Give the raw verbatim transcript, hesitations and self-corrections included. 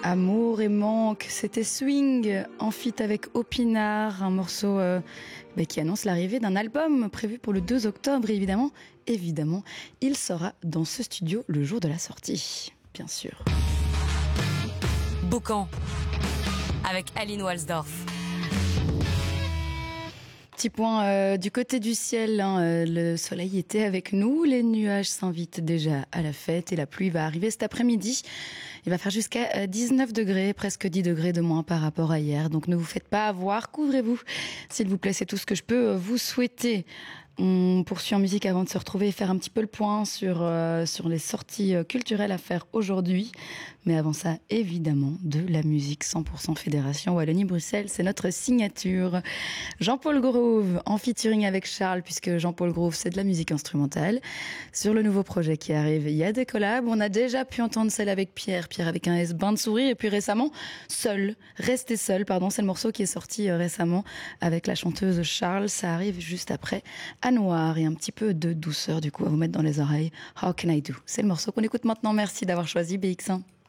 Amour et manque, c'était Swing en feat avec Opinard, un morceau euh, bah, qui annonce l'arrivée d'un album prévu pour le deux octobre. Et évidemment, évidemment, il sera dans ce studio le jour de la sortie, bien sûr. Boucan avec Aline Walsdorf. Petit point euh, du côté du ciel, hein, euh, le soleil était avec nous, les nuages s'invitent déjà à la fête et la pluie va arriver cet après-midi. Il va faire jusqu'à dix-neuf degrés, presque dix degrés de moins par rapport à hier, donc ne vous faites pas avoir, couvrez-vous s'il vous plaît, c'est tout ce que je peux vous souhaiter. On poursuit en musique avant de se retrouver et faire un petit peu le point sur, euh, sur les sorties culturelles à faire aujourd'hui. Mais avant ça, évidemment, de la musique cent pour cent Fédération Wallonie-Bruxelles, c'est notre signature. Jean-Paul Grove en featuring avec Charles, puisque Jean-Paul Grove, c'est de la musique instrumentale. Sur le nouveau projet qui arrive, il y a des collabs. On a déjà pu entendre celle avec Pierre, Pierre avec un S, Bain de souris, et puis récemment, Seul, Rester seul, pardon, c'est le morceau qui est sorti récemment avec la chanteuse Charles. Ça arrive juste après à Noir et un petit peu de douceur du coup à vous mettre dans les oreilles. How Can I Do? C'est le morceau qu'on écoute maintenant. Merci d'avoir choisi B X un.